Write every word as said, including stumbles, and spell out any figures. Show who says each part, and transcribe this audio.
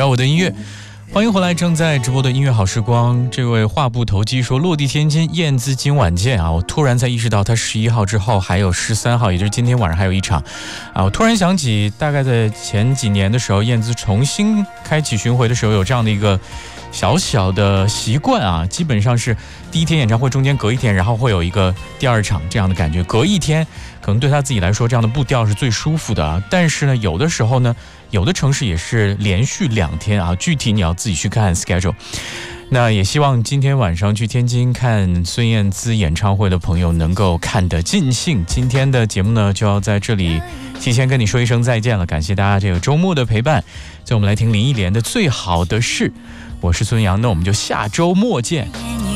Speaker 1: 我的音乐，欢迎回来，正在直播的音乐好时光。这位话不投机说落地天津，燕姿今晚见啊！我突然才意识到，他十一号之后还有十三号，也就是今天晚上还有一场啊！我突然想起，大概在前几年的时候，燕姿重新开启巡回的时候，有这样的一个小小的习惯啊，基本上是第一天演唱会中间隔一天，然后会有一个第二场这样的感觉，隔一天可能对他自己来说这样的步调是最舒服的啊。但是呢，有的时候呢，有的城市也是连续两天啊，具体你要自己去看 schedule。那也希望今天晚上去天津看孙燕姿演唱会的朋友能够看得尽兴。今天的节目呢，就要在这里提前跟你说一声再见了，感谢大家这个周末的陪伴。最后我们来听林忆莲的《最好的事》，我是孙杨，那我们就下周末见。